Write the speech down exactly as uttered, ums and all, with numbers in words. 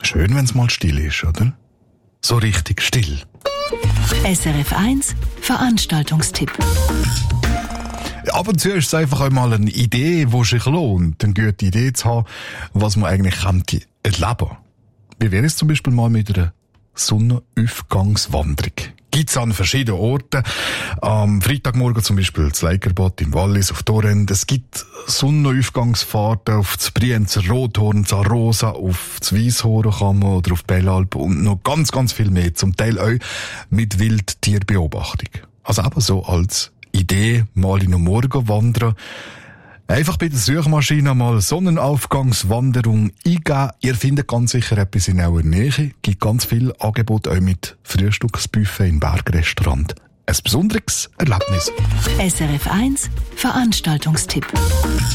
Schön, wenn es mal still ist, oder? So richtig still. S R F eins Veranstaltungstipp. Ab und zu ist es einfach einmal eine Idee, die sich lohnt, eine gute Idee zu haben, was man eigentlich könnte erleben. Wie wäre es zum Beispiel mal mit einer Sonnenaufgangswanderung? Gibt es an verschiedenen Orten. Am Freitagmorgen zum Beispiel das Leikerbad im Wallis auf Torrent. Es gibt Sonnenaufgangsfahrten auf das Brienzer Rothorn, Zarosa, auf das Weisshornkammer oder auf Bellalp und noch ganz, ganz viel mehr. Zum Teil auch mit Wildtierbeobachtung. Also eben so als Idee, mal in den Morgen wandern. Einfach bei der Suchmaschine mal Sonnenaufgangswanderung eingeben. Ihr findet ganz sicher etwas in eurer Nähe. Gibt ganz viele Angebote auch mit Frühstücksbuffet im Bergrestaurant. Ein besonderes Erlebnis. S R F eins Veranstaltungstipp.